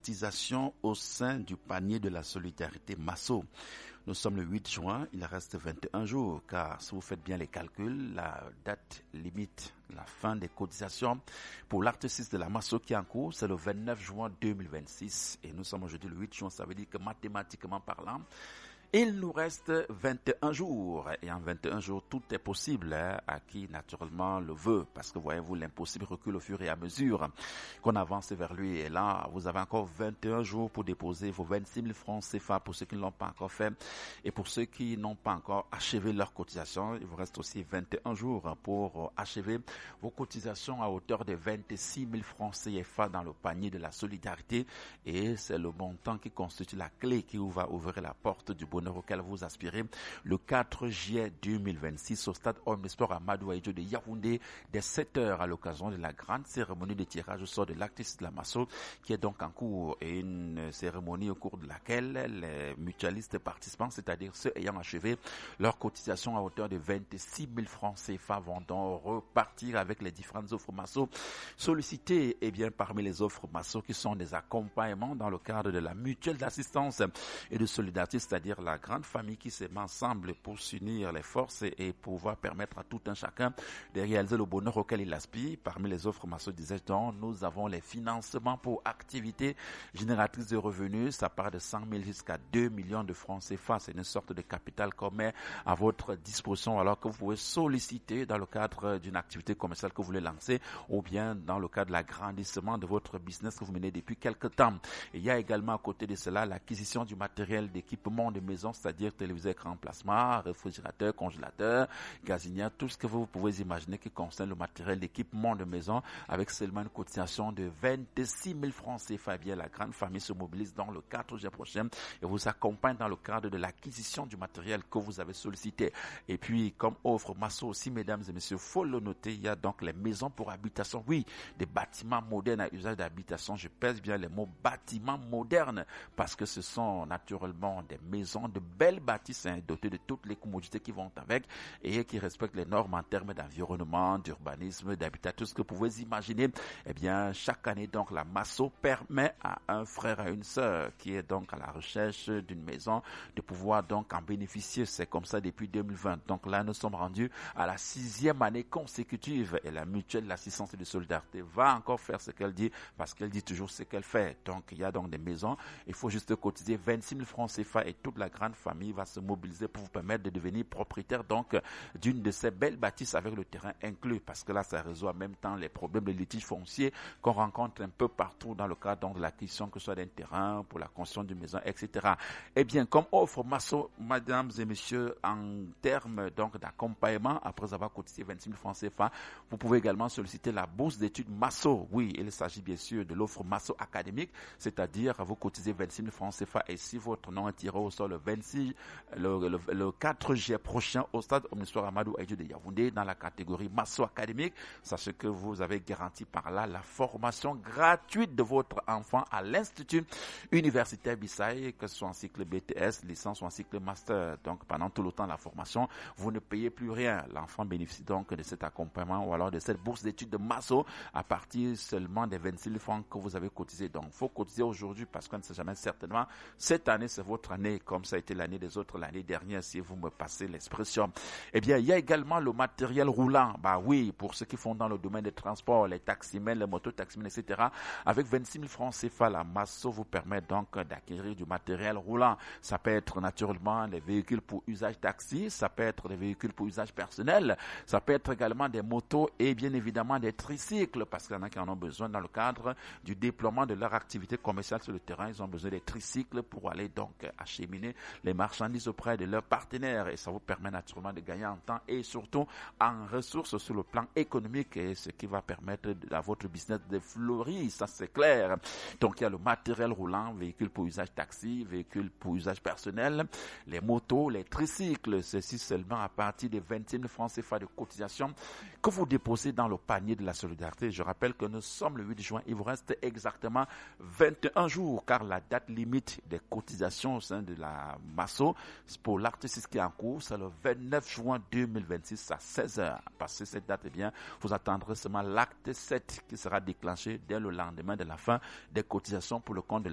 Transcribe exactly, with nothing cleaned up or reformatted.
cotisations au sein du panier de la solidarité Masso. Nous sommes le huit juin, il reste vingt et un jours, car si vous faites bien les calculs, la date limite, la fin des cotisations pour l'acte six de la Masso qui est en cours, c'est le vingt-neuf juin deux mille vingt-six. Et nous sommes aujourd'hui le huit juin, ça veut dire que mathématiquement parlant, il nous reste vingt et un jours, et en vingt et un jours, tout est possible, hein, à qui naturellement le veut, parce que voyez-vous, l'impossible recule au fur et à mesure qu'on avance vers lui. Et là, vous avez encore vingt et un jours pour déposer vos vingt-six mille francs C F A pour ceux qui ne l'ont pas encore fait, et pour ceux qui n'ont pas encore achevé leur cotisation, il vous reste aussi vingt et un jours pour achever vos cotisations à hauteur de vingt-six mille francs C F A dans le panier de la solidarité, et c'est le montant qui constitue la clé qui va ouvrir la porte du bonheur auquel vous aspirez le quatre juillet deux mille vingt-six au stade Omnisport Amadou Ahidjo de Yaoundé dès sept heures à l'occasion de la grande cérémonie de tirage au sort de l'acte six de la Masso qui est donc en cours, et une cérémonie au cours de laquelle les mutualistes participants, c'est-à-dire ceux ayant achevé leur cotisation à hauteur de vingt-six mille francs C F A, vont donc repartir avec les différentes offres Masso sollicitées. Et bien parmi les offres Masso qui sont des accompagnements dans le cadre de la mutuelle d'assistance et de solidarité, c'est-à-dire la grande famille qui se met ensemble pour s'unir les forces et, et pouvoir permettre à tout un chacun de réaliser le bonheur auquel il aspire. Parmi les offres Masso, disais-je donc, nous avons les financements pour activités génératrices de revenus. Ça part de cent mille jusqu'à deux millions de francs C F A. C'est une sorte de capital qu'on met à votre disposition alors que vous pouvez solliciter dans le cadre d'une activité commerciale que vous voulez lancer ou bien dans le cadre de l'agrandissement de votre business que vous menez depuis quelque temps. Et il y a également à côté de cela l'acquisition du matériel d'équipement de maison, c'est-à-dire téléviseur écran plasma, réfrigérateur, congélateur, gazinière, tout ce que vous pouvez imaginer qui concerne le matériel d'équipement de maison, avec seulement une cotisation de vingt-six mille francs C F A. Bien, la grande famille se mobilise dans le quatre juillet prochain et vous accompagne dans le cadre de l'acquisition du matériel que vous avez sollicité. Et puis, comme offre Masso aussi, mesdames et messieurs, faut le noter, il y a donc les maisons pour habitation. Oui, des bâtiments modernes à usage d'habitation. Je pèse bien les mots bâtiments modernes parce que ce sont naturellement des maisons de belles bâtisses, hein, dotées de toutes les commodités qui vont avec et qui respectent les normes en termes d'environnement, d'urbanisme, d'habitat, tout ce que vous pouvez imaginer. Eh bien, chaque année, donc, la Masso permet à un frère, à une sœur qui est donc à la recherche d'une maison de pouvoir donc en bénéficier. C'est comme ça depuis deux mille vingt. Donc là, nous sommes rendus à la sixième année consécutive et la mutuelle d'assistance et de solidarité va encore faire ce qu'elle dit parce qu'elle dit toujours ce qu'elle fait. Donc, il y a donc des maisons. Il faut juste cotiser vingt-six mille francs C F A et toute la grande famille va se mobiliser pour vous permettre de devenir propriétaire donc d'une de ces belles bâtisses avec le terrain inclus, parce que là ça résout en même temps les problèmes de litiges fonciers qu'on rencontre un peu partout dans le cadre donc de l'acquisition que ce soit d'un terrain pour la construction d'une maison, et cetera. Eh bien, comme offre Masso, mesdames et messieurs, en termes donc d'accompagnement après avoir cotisé vingt-six mille francs C F A, vous pouvez également solliciter la bourse d'études Masso. Oui, il s'agit bien sûr de l'offre Masso académique, c'est-à-dire vous cotisez vingt-six mille francs C F A et si votre nom est tiré au sort le vingt-six Le, le, le quatre juillet prochain au stade Omnisport Amadou Ahidjo de Yaoundé dans la catégorie Masso académique, sachez que vous avez garanti par là la formation gratuite de votre enfant à l'Institut universitaire Bissaï, que ce soit en cycle B T S, licence ou en cycle master. Donc pendant tout le temps de la formation, vous ne payez plus rien. L'enfant bénéficie donc de cet accompagnement ou alors de cette bourse d'études de Masso à partir seulement des vingt-six mille francs que vous avez cotisé. Donc il faut cotiser aujourd'hui parce qu'on ne sait jamais, certainement cette année c'est votre année comme ça a été l'année des autres l'année dernière, si vous me passez l'expression. Eh bien, il y a également le matériel roulant. Bah oui, pour ceux qui font dans le domaine des transports, les taximens, les mototaximens, et cetera. Avec vingt-six mille francs C F A, la Masso vous permet donc d'acquérir du matériel roulant. Ça peut être naturellement des véhicules pour usage taxi, ça peut être des véhicules pour usage personnel, ça peut être également des motos et bien évidemment des tricycles, parce qu'il y en a qui en ont besoin dans le cadre du déploiement de leur activité commerciale sur le terrain. Ils ont besoin des tricycles pour aller donc acheminer les marchandises auprès de leurs partenaires, et ça vous permet naturellement de gagner en temps et surtout en ressources sur le plan économique, et ce qui va permettre à votre business de fleurir, ça c'est clair. Donc il y a le matériel roulant, véhicules pour usage taxi, véhicules pour usage personnel, les motos, les tricycles, ceci seulement à partir de vingt-six mille francs C F A de cotisation que vous déposez dans le panier de la solidarité. Je rappelle que nous sommes le huit juin, il vous reste exactement vingt et un jours car la date limite des cotisations au sein de la Masso pour l'acte six qui est en cours, c'est le vingt-neuf juin deux mille vingt-six à seize heures. Passé cette date, eh bien, vous attendrez seulement l'acte sept qui sera déclenché dès le lendemain de la fin des cotisations pour le compte de